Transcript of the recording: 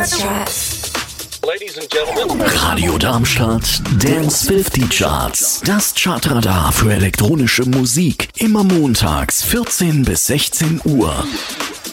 Dance Charts. Ladies and gentlemen. Radio Darmstadt Dance 50 Charts. Das Chartradar für elektronische Musik. Immer montags 14 bis 16 Uhr.